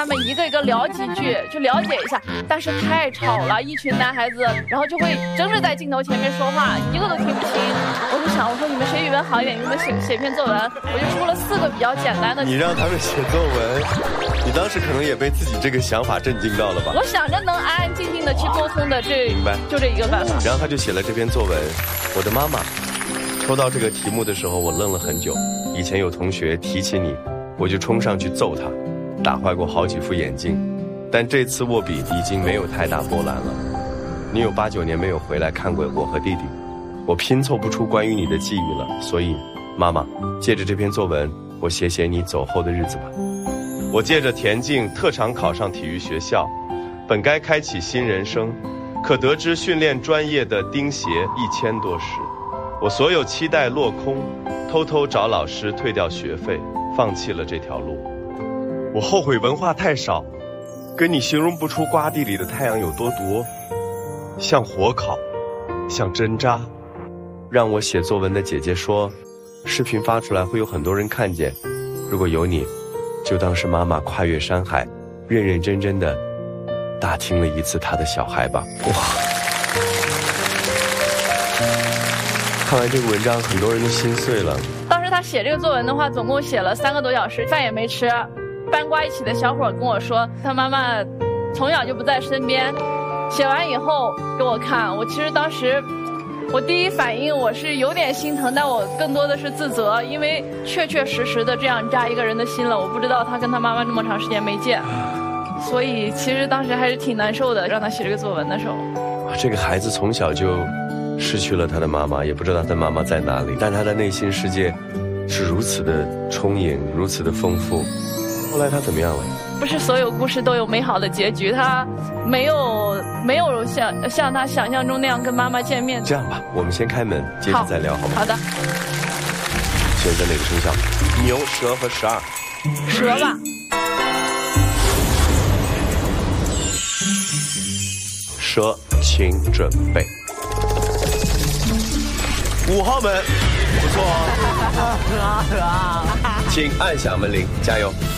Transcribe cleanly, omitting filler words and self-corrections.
他们一个一个聊几句，去了解一下。但是太吵了，一群男孩子，然后就会争着在镜头前面说话，一个都听不清。我就想，我说你们谁语文好一点，你们写篇作文。我就出了4个比较简单的。 你让他们写作文，你当时可能也被自己这个想法震惊到了吧？ 我想着能安安静静的去沟通的， 明白， 就这一个办法。 然后他就写了这篇作文。我的妈妈。抽到这个题目的时候，我愣了很久。以前有同学提起你，我就冲上去揍他，打坏过好几副眼镜。但这次握笔已经没有太大波澜了。你有8、9年没有回来看过我和弟弟，我拼凑不出关于你的记忆了。所以，妈妈，借着这篇作文，我写写你走后的日子吧。我借着田径特长考上体育学校，本该开启新人生，可得知训练专业的钉鞋1000多时。我所有期待落空，偷偷找老师退掉学费，放弃了这条路。我后悔文化太少，跟你形容不出瓜地里的太阳有多毒，像火烤，像针扎。让我写作文的姐姐说，视频发出来会有很多人看见，如果有你，就当是妈妈跨越山海，认认真真的打听了一次她的小孩吧。哇！看完这个文章，很多人都心碎了。 当时他写这个作文的话，总共写了3个多小时，饭也没吃。搬瓜一起的小伙跟我说，他妈妈从小就不在身边。写完以后给我看，我其实当时我第一反应我是有点心疼，但我更多的是自责，因为确确实实的这样扎一个人的心了。我不知道他跟他妈妈这么长时间没见，所以其实当时还是挺难受的。让他写这个作文的时候， 这个孩子从小就失去了他的妈妈，也不知道他的妈妈在哪里，但他的内心世界是如此的充盈，如此的丰富。后来他怎么样了？ 不是所有故事都有美好的结局，他没有像他想象中那样跟妈妈见面。 这样吧，我们先开门，接着再聊，好吗？ 好的。 现在哪个生肖？牛、蛇和12。 蛇吧。 蛇，请准备。5号门，不错哦。请按响门铃，加油。